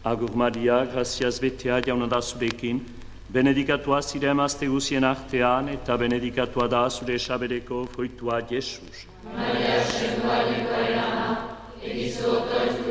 Agur Maria, graziaz betea jauna da zurekin, benedikatua zire emazte guzien artean, eta benedikatua da zure esabereko fruitua Jesus. Maria, sendua dikoen ama, egizu otoizu